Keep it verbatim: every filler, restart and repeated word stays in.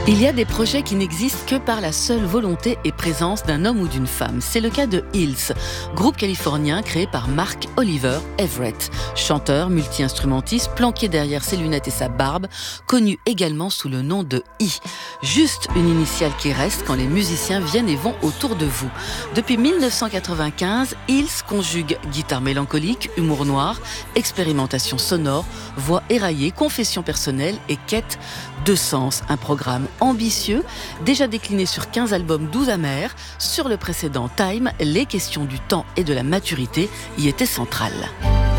Il y a des projets qui n'existent que par la seule volonté et présence d'un homme ou d'une femme. C'est le cas de Hills, groupe californien créé par Mark Oliver Everett, chanteur, multi-instrumentiste, planqué derrière ses lunettes et sa barbe, connu également sous le nom de I. Juste une initiale qui reste quand les musiciens viennent et vont autour de vous. Depuis mille neuf cent quatre-vingt-quinze, Hills conjugue guitare mélancolique, humour noir, expérimentation sonore, voix éraillée, confession personnelle et quête de sens. Un programme ambitieux, déjà décliné sur quinze albums, douze amers. Sur le précédent Time, les questions du temps et de la maturité y étaient centrales.